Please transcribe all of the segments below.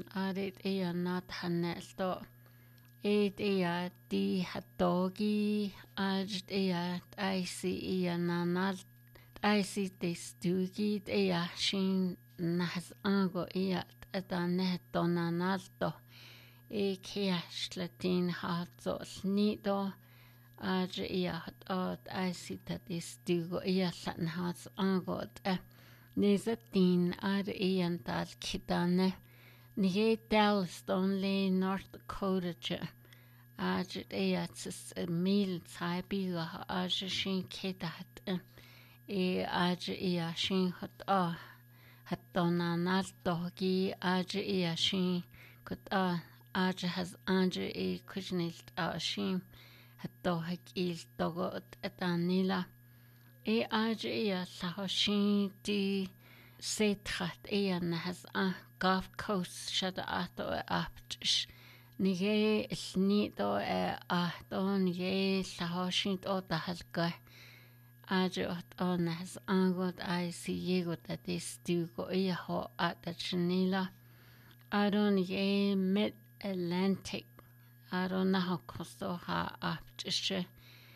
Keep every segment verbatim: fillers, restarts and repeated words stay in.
arit ea nat hanelto. Ed ea di hatogi arit ea aisi ea nanal aisi testugi ea shin nas ango ea etaneto nanalto. E keash latin hatso snido arit ea hat aisi testugo ea san hats ango e. Nizatin ar ian dal kitane. Nige Dallaston le North Dakota. Ajit eats a mil taibiga aja shin kedat. E aja ea shin hat a. Hatona nalto gi aja ea shin kut a. Aja has anja e kujnilt a shin. Hato hakil togot etanila. E aja ea sahoshin di setrat ea nahas a Gulf Coast shada ato e aptish. Nige snito e ato nige sahoshin to tahalka. Aja ot o nahas angot ai si yegot at is dugo ea ho at chanila. Aro nige mid-Atlantic. Aro naho kosto ha aptish.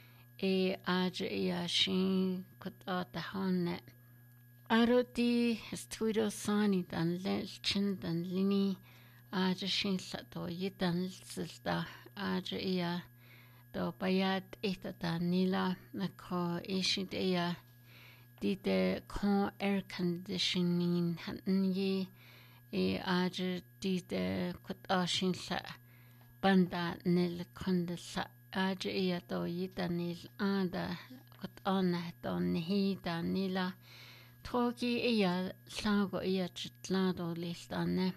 E aja ea shin kut o tahonne. Aro di studio sani dan lelchin dan lini aja shin sato yidan silta aja ea do bayat ita dan nila nako ishid ea di de con air conditioning han ye e aja di de kut o shin sa banda nil kondisa aja ea do yidan nil anda kut ona do nihi dan nila Togi ea sango ea chitlado listane.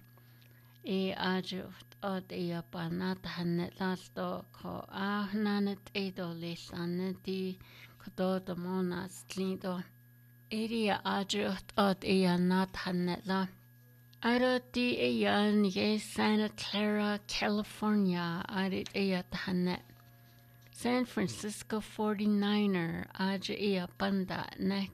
E aja od ea banat hanet lasto ko ahnanet edo listane di kododo monas lido. Eria aja od ea nat hanet la. Aro di ea nige Santa Clara, California arit ea hanet. San Francisco forty-niner aja ea banda nek.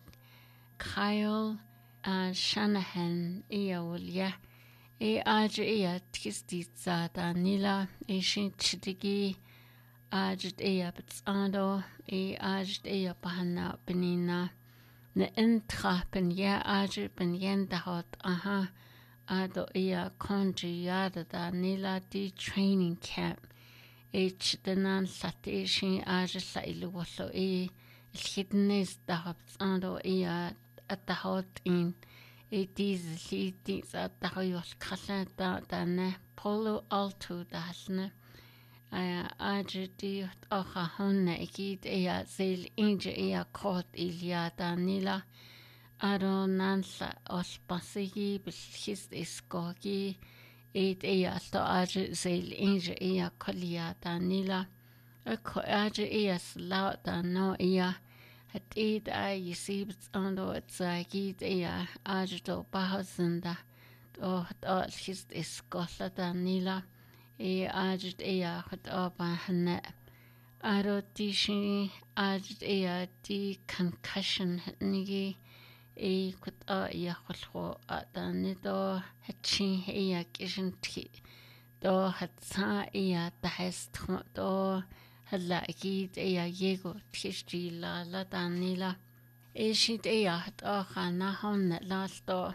Kyle uh, Shanahan ea wolya e aja ea tkisti da nila e shin chitigi ajit ea bitsando e ajit ea bahana benina ne entra ben ya ajit ben yenda hot aha ado ea konji yada da nila di training camp e chitanan sati shin ajit sa ilu walo e ilhidnes da bitsando ea at the hot in it is it's at the hoyos kasata dane Palo Alto dasne aya ajiti oha honne ikit ea zel inje ea kot ilia danila aro nansa ospasigi bilhis iskogi it ea to aje zel inje ea kolia danila ako aje ea slauta no ea Het eet a yisibts ando het zagit ea ajto bahasenda do het al hist is kolla danila e ajt ea het abahne aro tishi ajt ea di concussion nigi e kut a ea khulho atanido het chi ea kishinti do het sa ea tahest do هلا أكيد إيا يجو تشتي لا لا تانيلا إيشيد إيا هت آخا نهون لاستو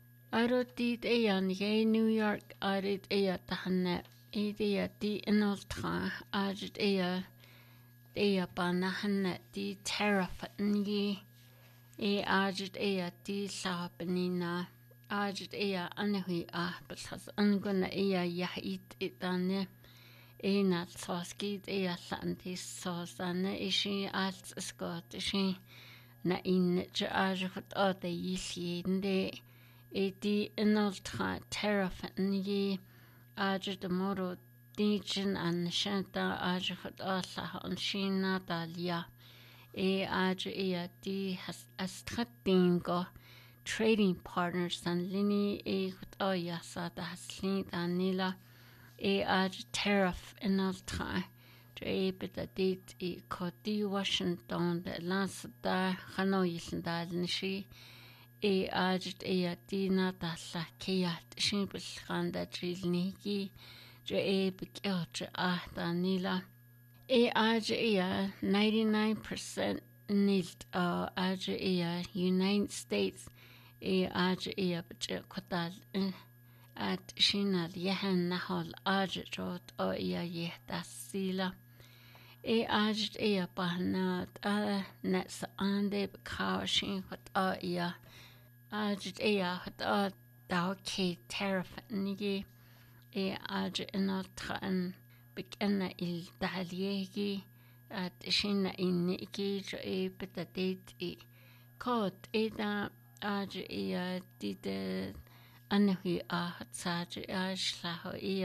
أروديد إيا نجي نيويورك أريد إيا تهنى إيد إيا دي إنولتخا أريد إيا إيا بانهنى دي تعرف نجي إي أريد إيا دي صابنينا أريد إيا أنهي أه بس أنقنا إيا يحيد إتاني Ena tsoskid ea santis sosane ishi als skot ishi na in jaajut ode yisiende edi enoltra terrafani ajut moro dijin an shanta ajut asa on shina dalia e aj ea di has astratingo trading partners and lini e hut oya sa da haslin anila e ar tariff in altra dre bita dit e koti Washington de lansda khanoyisn dalnishi e ajit e atina talla kiat shimpel khanda trilniki jo e bikyoch ahta nila e aj e ninety-nine percent nilt uh, aj e United States e aj e bche kotal at shinal yahan nahol aj jot o ya yehtasila e aj e pahnat a nets ande bekashin hot a ya aj e hot a da ke tariff nigi e aj inal tran bekena il daliegi at shinna inniki jo e betadet e kot e da aj e dide anhui a saj a shlaho e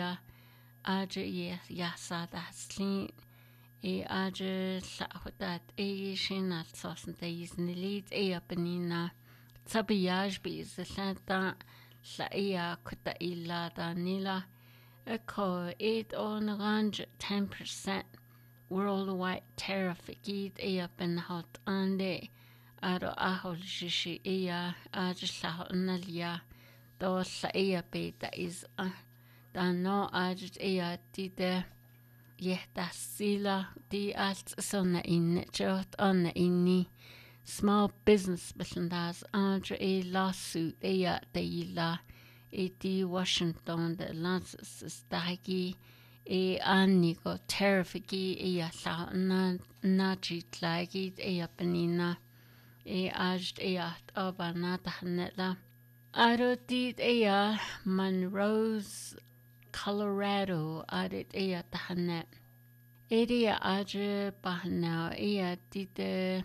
aj e yasada slin e aj slahodat e shinal sosnta isnilit e apnina sabiyaj bi zlanta la e kuta illa da nila Echo eight on range ten percent worldwide tariff gid e ben hot ande aro ahol shishi e ajla nalia do sa e beta is da no aj e dide yehta sila di alt sonna in jot on inni small business belandas andre e lawsuit e de la e di Washington de lances stagi e annigo terrifiki e la na naji tlagi e apnina e ajd e at abanata hanela arodit e Monroe's Colorado adet e tahanet area aje bahna e dide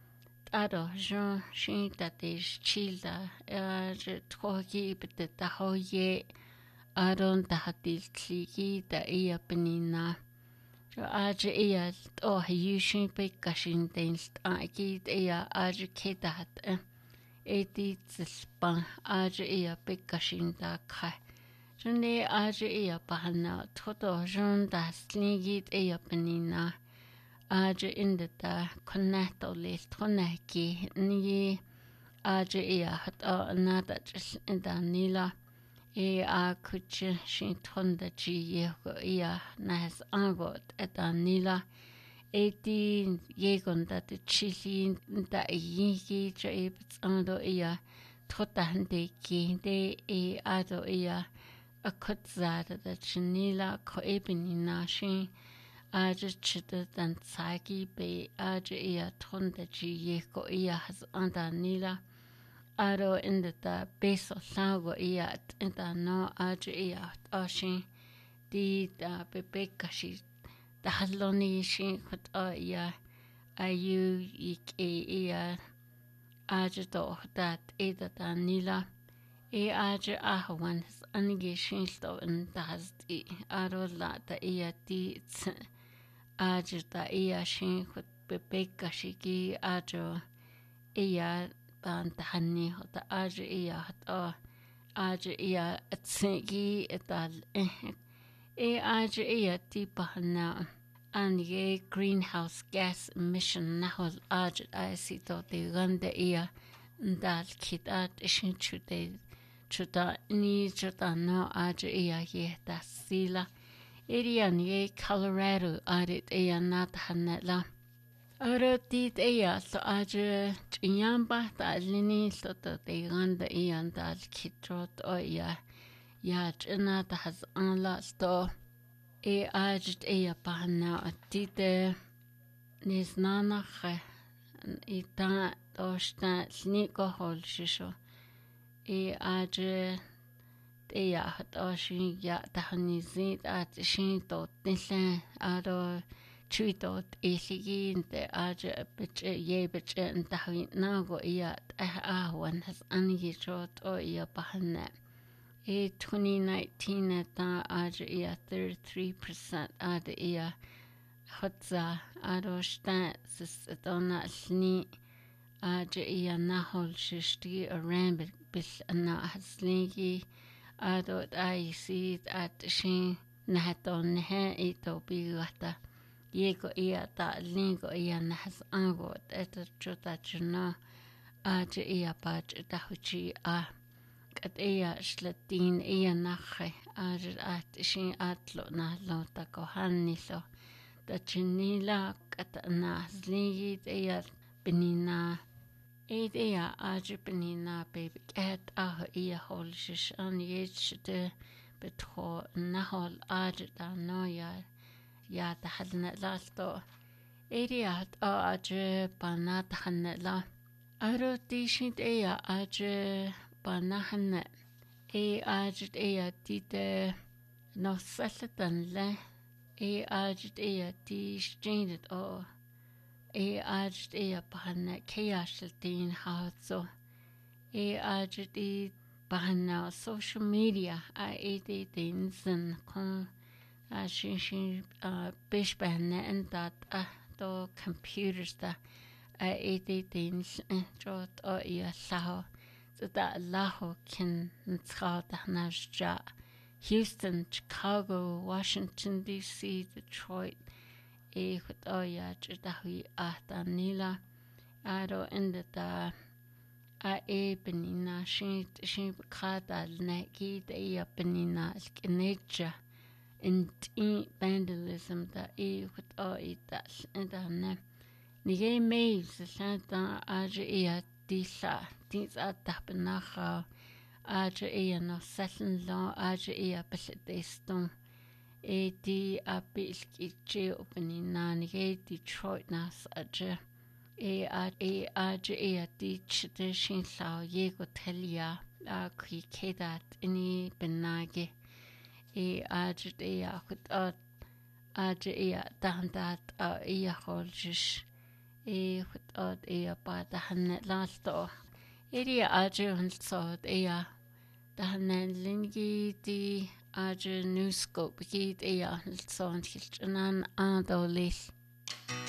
Ado Jean Shin that is Childa, er Troki bete da hoye Adon da hatil kliki da ea penina. Jo aje ea oh yushin pe kashin denst agit ea aje kedat eti zispan aje ea pe kashin da kai. Jone aje ea bahana toto Jean da slingit ea penina. Aje indeta konnato list konnaki ni aje ia hat a nada da nila e a kuche shin tonda ji yego ia nas angot eta nila e di yegon da de chili da yiki je e ando ia tota hande ki de e ado ia a kutzada da chinila ko ebini shin Aje chita dan tsagi be aje ia tonda ji yeko ia has anda nila aro inda da beso lago ia inda no aje ia ashin di da bebeka shi da haloni shi kut a ia ayu ik e ia aje do dat eda da nila e aje ahwan has anige shin sto in da has di aro la da ia di Ajita ia shin kut bebeka shiki ajo ia ban tahani hota ajo ia hota ajo ia atsigi etal e ajo ia tipa na anige greenhouse gas emission nahol ajo aisito de gande ia ndal kit at shin chute chuta ni chuta no ajo ia yeta sila Irian ye Colorado arit ea nat hanela. Arotit ea so aje chinyamba ta lini so to te ganda ea dal kitrot o ea ya china ta has anla sto e ajt ea pahna atite nis nana khe ita dosta sniko hol shisho e aje ea hat ashin ya tahani zit at shin to tinle aro chui to eligi de aje biche ye biche tahi nago ya a one has ani shot o ya bahna e twenty nineteen ta aje ya thirty-three percent ad ya hatza aro sta sis dona sni aje ya nahol shishti aram bil na hasligi Adot I see at shin nahaton he ito bigata yego ia ta lingo ia nahas angot et chuta chuna aja ia paj dahuchi a kat ia shlatin ia nache aja at shin atlo na lo ta kohani lo ta chinila kat na zligi ia benina ed ia aja benina baby cat ah ia hol shish an yechde betho nahol aja da no ya ya ta halna lalto Eriat aje banat hanela. Aro tishint ea aje banahane. E aje ea tite no seletan le. E aje ea tishint o. E aje ea bahane keasheltin hazo. E aje e bahana social media. A e de dinsen kon. A shin shin bish bahane en dat a. Do computers da a eighty things jot o ia lao so da lao kin ntra da nasja Houston, Chicago, Washington D C, Detroit e hot o ia da hui a da nila aro inda da a e benina shin shin kada neki da ia benina skeneja in vandalism da e hot o i da da ne Nige meis santa aja ea disa dins atapenacha aja ea no sellen la aja ea besedeston e di abilkiche openina nige Detroit nas aja e e aja ea dich de shin lao yego telia a kui kedat ini benage e aja ea hot aja ea dandat a ea holjish e hut od ea ba da hanne lalto eri aje huntsod ea da hanne lingi di aje newscope gid ea huntsod hilchanan adolil